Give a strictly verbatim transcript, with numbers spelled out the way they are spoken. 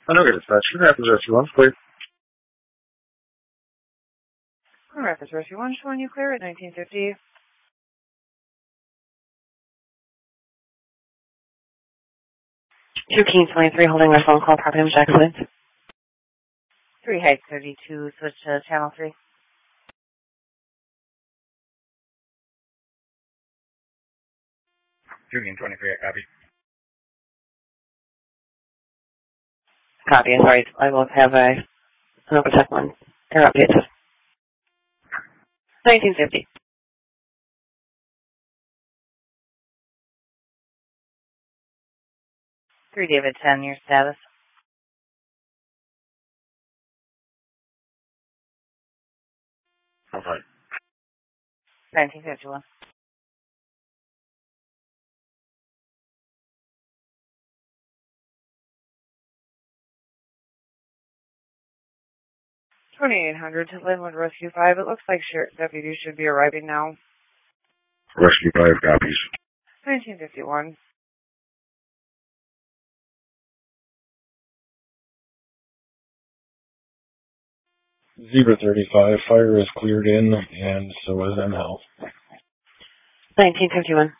Anoka Dispatch, Rapids Rescue one, clear. Rapids Rescue one, showing you clear at nineteen fifty. Two Keene twenty-three, holding my phone call, property with Jacqueline. three Heights thirty-two, switch to channel three. two Keene twenty-three, copy. Copy, sorry, I will have a Anoka Tech one. They're updated. nineteen fifty. three David ten, your status. Okay. nineteen fifty-one. twenty-eight hundred to Linwood Rescue five. It looks like sheriff deputies should be arriving now. Rescue five copies. nineteen fifty-one. Zebra thirty-five, fire is cleared in, and so is M Health. nineteen fifty-one.